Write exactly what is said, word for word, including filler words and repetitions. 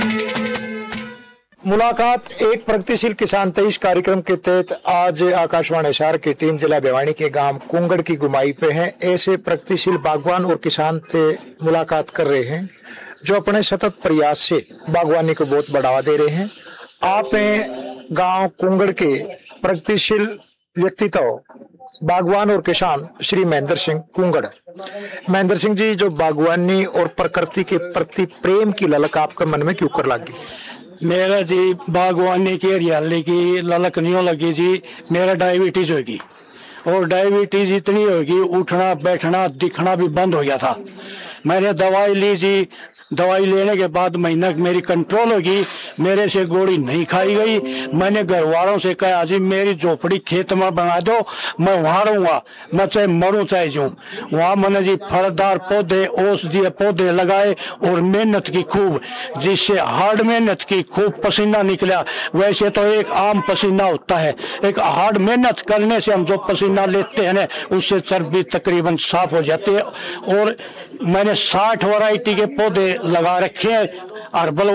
मुलाकात एक प्रगतिशील किसान तेईस कार्यक्रम के तहत आज आकाशवाणी हिसार की टीम जिला भिवानी के गांव कुंगड़ की गुमाई पे है। ऐसे प्रगतिशील बागवान और किसान से मुलाकात कर रहे हैं जो अपने सतत प्रयास से बागवानी को बहुत बढ़ावा दे रहे हैं। आप हैं गांव कुंगड़ के प्रगतिशील व्यक्तित्व बागवान और किसान श्री महेंद्र सिंह कुंगड़। महेंद्र सिंह जी, जो बागवानी और प्रकृति के प्रति प्रेम की ललक आपके मन में क्यों कर लगी? मेरा जी बागवानी की हरियाली की ललक नहीं लगी जी। मेरा डायबिटीज होगी और डायबिटीज इतनी होगी, उठना बैठना दिखना भी बंद हो गया था। मैंने दवाई ली जी, दवाई लेने के बाद महीना मेरी कंट्रोल होगी, मेरे से गोली नहीं खाई गई। मैंने घर वालों से कहा जी मेरी झोपड़ी खेत में बना दो, मैं वहाँ रहूँगा, मैं चाहे मरूँ चाहे जीऊँ। वहाँ मैंने जी फलदार पौधे औषधीय पौधे लगाए और मेहनत की खूब, जिससे हार्ड मेहनत की खूब पसीना निकला। वैसे तो एक आम पसीना होता है, एक हार्ड मेहनत करने से हम जो पसीना लेते हैं ना उससे चर्बी तकरीबन साफ हो जाती है। और मैंने साठ वैरायटी के पौधे लगा रखे हैं हर्बल